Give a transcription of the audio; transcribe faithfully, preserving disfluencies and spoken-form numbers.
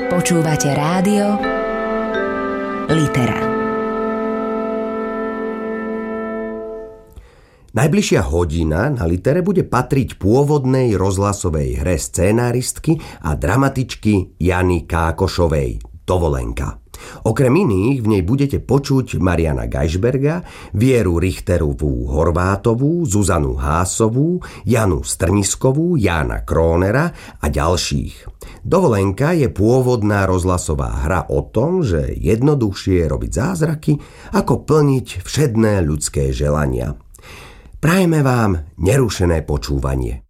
Počúvate rádio Litera. Najbližšia hodina na Litere bude patriť pôvodnej rozhlasovej hre scénáristky a dramatičky Jany Kákošovej Dovolenka. Okrem iných v nej budete počuť Mariana Gajšberga, Vieru Richterovú Horvátovú, Zuzanu Hásovú, Janu Strniskovú, Jána Krónera a ďalších. Dovolenka je pôvodná rozhlasová hra o tom, že jednoduchšie je robiť zázraky, ako plniť všedné ľudské želania. Prajeme vám nerušené počúvanie.